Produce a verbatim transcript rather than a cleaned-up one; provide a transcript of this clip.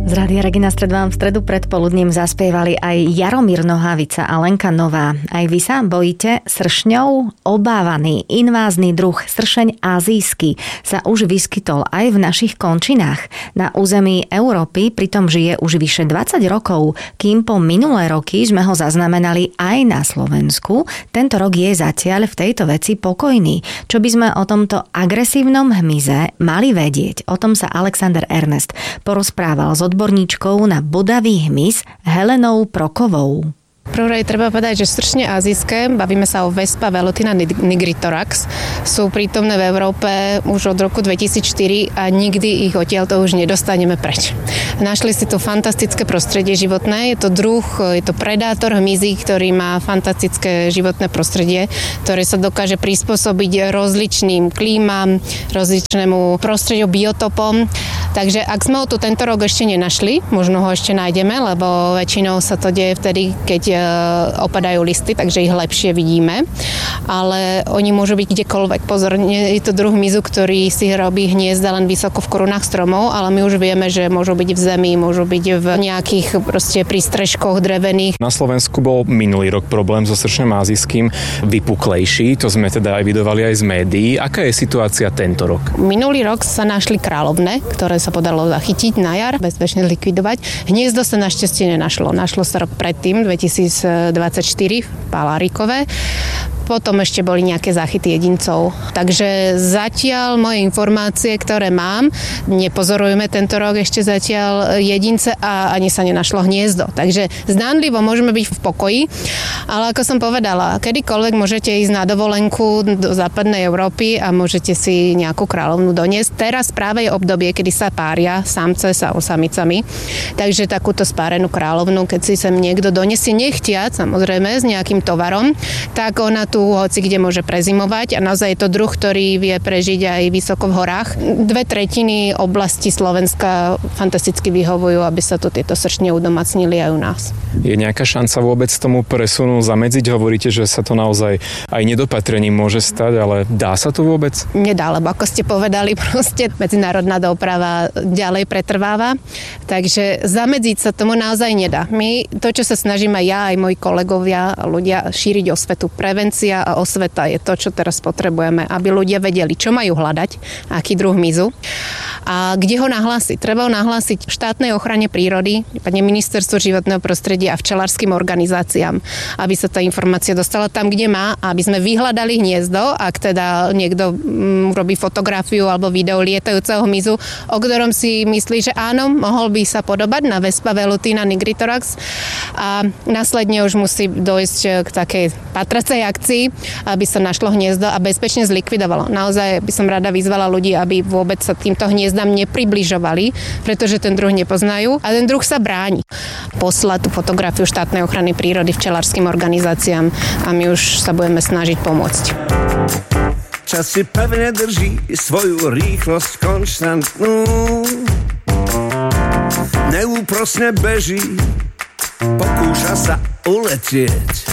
Z Rádia Regina Stred vám v stredu predpoludním zaspievali aj Jaromír Nohavica a Lenka Nová. Aj vy sa bojíte sršňov? Obávaný invázny druh sršeň azijský sa už vyskytol aj v našich končinách. Na území Európy pritom žije už vyše dvadsať rokov, kým po minulé roky sme ho zaznamenali aj na Slovensku. Tento rok je zatiaľ v tejto veci pokojný. Čo by sme o tomto agresívnom hmyze mali vedieť? O tom sa Alexander Ernest porozprával s odborníčkou na bodavý hmyz Helenou Prokovou. Prvé treba povedať, že sršne azijské, bavíme sa o Vespa velutina nigritorax, sú prítomné v Európe už od roku dvetisícštyri a nikdy ich odtiaľ to už nedostaneme preč. Našli si tu fantastické prostredie životné, je to druh, je to predátor hmyzí, ktorý má fantastické životné prostredie, ktoré sa dokáže prispôsobiť rozličným klímam, rozličnému prostrediu, biotopom. Takže ak sme ho tu tento rok ešte nenašli, možno ho ešte nájdeme, lebo väčšinou sa to deje vtedy, keď opadajú listy, takže ich lepšie vidíme. Ale oni môžu byť kdekoľvek. Pozor, nie je to druh hmyzu, ktorý si robí hniezda len vysoko v korunách stromov, ale my už vieme, že môžu byť v zemi, môžu byť v nejakých proste prístrežkoch drevených. Na Slovensku bol minulý rok problém so sršňom azijským vypuklejší, to sme teda aj vidovali aj z médií. Aká je situácia tento rok? Minulý rok sa našli kráľovné, ktoré sa podalo zachytiť na jar, bezpečne likvidovať. Hniezdo sa našťastie nenašlo. Našlo sa rok predtým, dvetisícdvadsaťštyri v Palárikove. Potom ešte boli nejaké záchyty jedincov. Takže zatiaľ moje informácie, ktoré mám, nepozorujeme tento rok ešte zatiaľ jedince a ani sa nenašlo hniezdo. Takže zdánlivo môžeme byť v pokoji, ale ako som povedala, kedykoľvek môžete ísť na dovolenku do západnej Európy a môžete si nejakú kráľovnú doniesť. Teraz práve je obdobie, kedy sa pária samce sa osamicami. Takže takúto spárenú kráľovnú, keď si sem niekto donesie nechtiac, samozrejme s nejakým tovarom, tak ona tu hoci kde môže prezimovať a naozaj je to druh, ktorý vie prežiť aj vysoko v horách. Dve tretiny oblasti Slovenska fantasticky vyhovujú, aby sa tu tieto sršne udomacnili aj u nás. Je nejaká šanca vôbec tomu presunu zamedziť? Hovoríte, že sa to naozaj aj nedopatrením môže stať, ale dá sa to vôbec? Nedá, lebo ako ste povedali, proste medzinárodná doprava ďalej pretrváva, takže zamedziť sa tomu naozaj nedá. My to, čo sa snažíme ja aj moji kolegovia, ľudia šíriť osvetu, prevencia a osveta je to, čo teraz potrebujeme, aby ľudia vedeli, čo majú hľadať, aký druh hmyzu a kde ho nahlásiť. Treba ho nahlásiť štátnej ochrane prírody, prípadne ministerstvu životného prostredia a včelárskym organizáciám, aby sa tá informácia dostala tam, kde má, aby sme vyhľadali hniezdo, ak teda niekto mm, robí fotografiu alebo video lietajúceho hmyzu, o ktorom si myslí, že áno, mohol by sa podobať na Vespa velutina nigritorax a následne už musí dojsť k takej patracej akcii, aby sa našlo hniezdo a bezpečne zlikvidovalo. Naozaj by som rada vyzvala ľudí, aby vôbec sa týmto hniezdam nepribližovali, pretože ten druh nepoznajú a ten druh sa bráni. Poslať tú fotografiu štátnej ochrany prírody včelárskym organizáciám a my už sa budeme snažiť pomôcť. Čas si pevne drží svoju rýchlosť konštantnú. Neúprosne beží, pokúša sa uletieť.